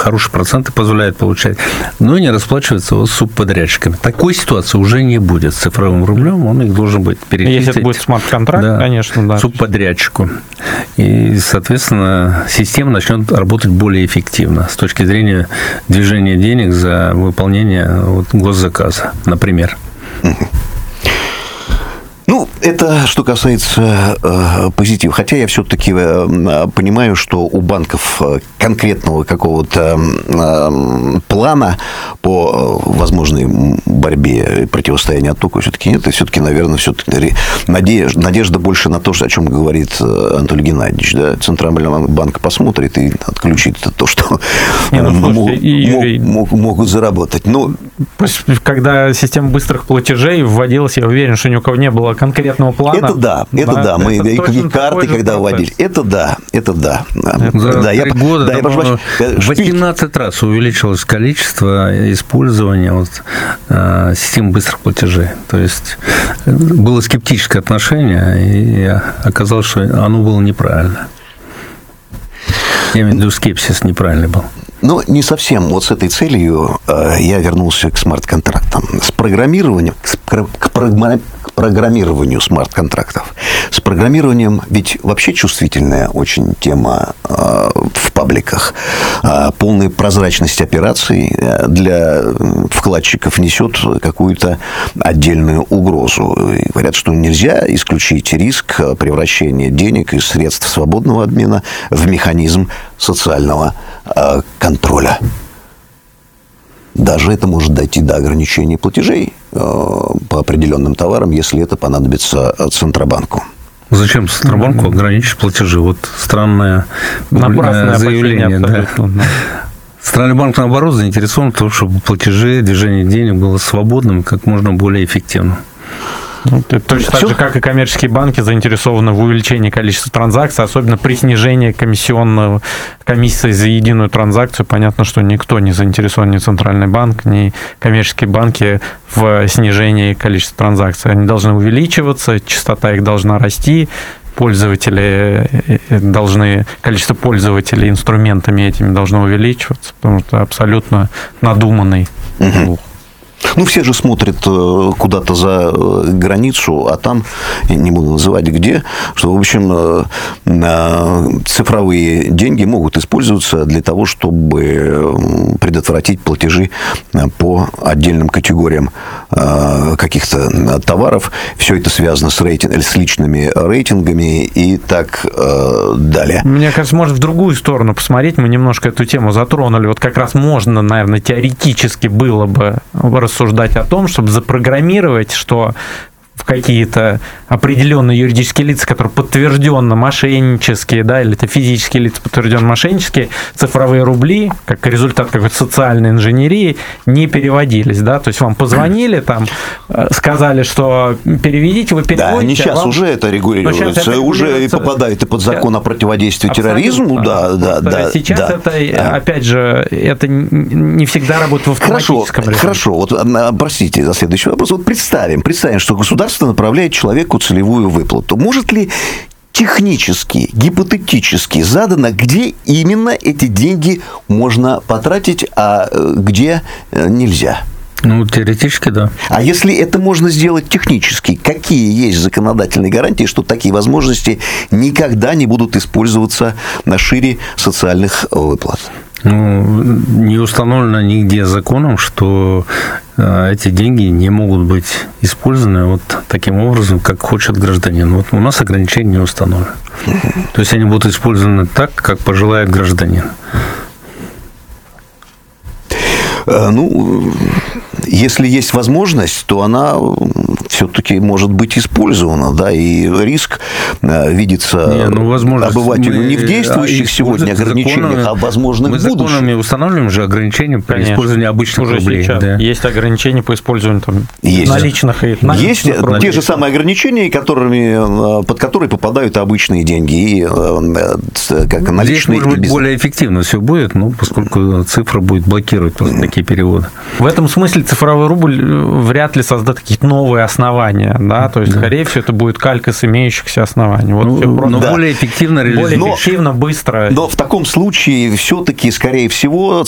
хорошие проценты позволяет получать, но не расплачиваться вот с субподрядчиками. Такой ситуации уже не будет с цифровым рублем, он их должен быть перечислить. Если это будет смарт-контракт, да, конечно, да. Субподрядчику. И, соответственно, система начнет работать более эффективно с точки зрения движения денег за выполнение вот госзаказа, например. Ну, это что касается позитива. Хотя я все-таки понимаю, что у банков конкретного какого-то плана по возможной борьбе и противостоянию оттоку все-таки нет. И все-таки, наверное, все-таки надежда больше на то, о чем говорит Анатолий Геннадьевич. Да? Центральный банк посмотрит и отключит то, что могут заработать. Но... Когда система быстрых платежей вводилась, я уверен, что ни у кого не было конкретного плана. Это да. Мы и карты, когда вводили. Это да. За 3 года 18 раз увеличилось количество использования системы быстрых платежей. То есть было скептическое отношение, и оказалось, что оно было неправильно. Я имею в виду, скепсис неправильный был. Но не совсем. Вот с этой целью я вернулся к смарт-контрактам. С программированием, к программированию смарт-контрактов. С программированием ведь вообще чувствительная очень тема в пабликах. Полная прозрачность операций для вкладчиков несет какую-то отдельную угрозу. И говорят, что нельзя исключить риск превращения денег из средств свободного обмена в механизм социального контроля. Даже это может дойти до ограничения платежей по определенным товарам, если это понадобится Центробанку. Зачем Центробанку ограничить платежи? Вот странное заявление. Да. Центральный банк, наоборот, заинтересован в том, чтобы платежи, движение денег было свободным, как можно более эффективным. Точно так же, как и коммерческие банки заинтересованы в увеличении количества транзакций, особенно при снижении комиссии за единую транзакцию. Понятно, что никто не заинтересован, ни Центральный банк, ни коммерческие банки в снижении количества транзакций. Они должны увеличиваться, частота их должна расти, количество пользователей инструментами этими должно увеличиваться, потому что абсолютно надуманный слух. Ну, все же смотрят куда-то за границу, а там, я не буду называть где, что, в общем, цифровые деньги могут использоваться для того, чтобы предотвратить платежи по отдельным категориям каких-то товаров. Все это связано с личными рейтингами и так далее. Мне кажется, может в другую сторону посмотреть. Мы немножко эту тему затронули. Вот как раз можно, наверное, теоретически было бы рассуждать о том, чтобы запрограммировать, что в какие-то определенные юридические лица, которые подтвержденно мошеннические, да, или это физические лица подтвержденно мошеннические, цифровые рубли, как результат какой-то социальной инженерии, не переводились, да, то есть вам позвонили, там, сказали, что переведите, вы переводите. Да, не сейчас уже это регулируется, уже и попадает и под закон о противодействии терроризму, да. Сейчас это, опять же, это не всегда работает в автоматическом режиме. Хорошо, вот, простите за следующий вопрос, вот представим, что государство направляет человеку целевую выплату. Может ли технически, гипотетически задано, где именно эти деньги можно потратить, а где нельзя? Ну, теоретически, да. А если это можно сделать технически, какие есть законодательные гарантии, что такие возможности никогда не будут использоваться на шире социальных выплат? Ну, не установлено нигде законом, что эти деньги не могут быть использованы вот таким образом, как хочет гражданин. Вот у нас ограничения не установлены. То есть они будут использованы так, как пожелает гражданин. Ну, если есть возможность, то она все-таки может быть использована, да, и риск видится обывателю не в действующих сегодня ограничениях, а возможных в будущем. Мы законами устанавливаем же ограничения по использованию обычных рублей. Да. Есть ограничения по использованию наличных и наличных. Есть те же самые ограничения, под которые попадают обычные деньги, и как наличные. Здесь, может быть, более эффективно все будет, поскольку цифра будет блокировать просто такие переводы. В этом смысле цифровой рубль вряд ли создаст какие-то новые основания, да, то есть, скорее всего, это будет калька с имеющихся оснований. Вот но более эффективно реализовано. Более эффективно, быстро. Но в таком случае все-таки, скорее всего,